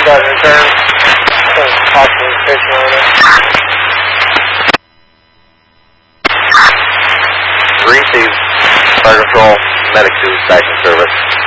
got a return. Possibly station owner. Receive Fire Control, Medic 2, Station Service.